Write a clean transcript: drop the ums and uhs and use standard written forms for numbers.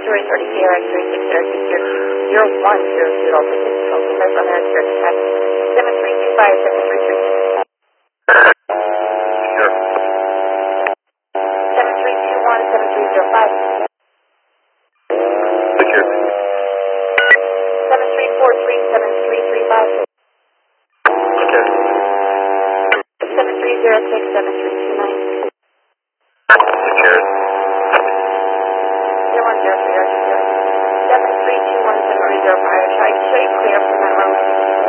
Missouri 30 KRX 3602 0100 Delta 6 Delta Metro America 7325 Sure. 7321 7305 Secure. 7343 7335 Okay. 7306 7329 Secured. 0103 7321 7305. Try to show you clear from that road.